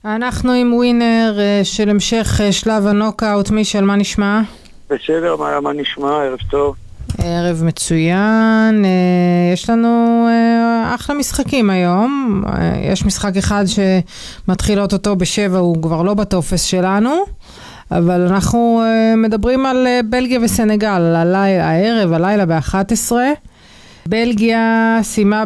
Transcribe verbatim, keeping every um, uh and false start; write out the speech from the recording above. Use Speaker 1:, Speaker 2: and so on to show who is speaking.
Speaker 1: אנחנו עם ווינר של המשך שלב הנוקאוט. מישל, מה נשמע?
Speaker 2: בסדר, מה, מה נשמע? ערב טוב.
Speaker 1: ערב מצוין. יש לנו אחלה משחקים היום. יש משחק אחד שמתחיל אותו בשבע, הוא כבר לא בטופס שלנו, אבל אנחנו מדברים על בלגיה וסנגל, הערב, הלילה ב-אחת עשרה. בלגיה סיימה